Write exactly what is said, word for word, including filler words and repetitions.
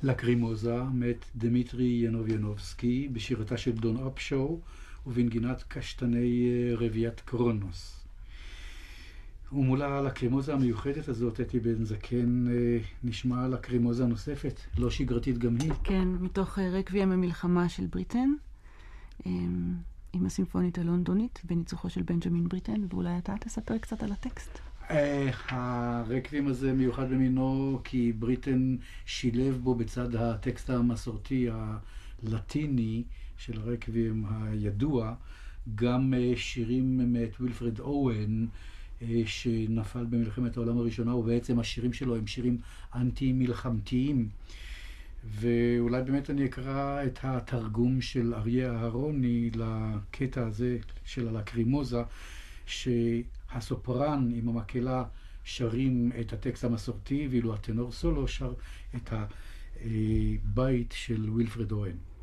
לקרימוזה מאת דמיטרי ינוב-ינובסקי בשירתה של דון אפשו ובנגינת קשתני רביית קרונוס. ומולה לקרימוזה המיוחדת הזאת, אתי בן זקן, נשמע לקרימוזה נוספת, לא שגרתית גם היא. כן, מתוך רקוויאם המלחמה של בריטן, עם הסימפונית הלונדונית בניצוחו של בנג'מין בריטן, ואולי אתה תספר קצת על הטקסט. הרקוויאם הזה מיוחד במינו כי בריטן שילב בו בצד הטקסט המסורתי הלטיני של הרקוויאם הידוע גם שירים מאת וילפרד אוון שנפל במלחמת העולם הראשונה, ובעצם השירים שלו הם שירים אנטי-מלחמתיים. ואולי באמת אני אקרא את התרגום של אריה אהרוני לקטע הזה של הלקרימוזה, שהסופרן עם המקהלה שרים את הטקסט המסורתי, ואילו הטנור סולו שר את הבית של וילפרד אוון.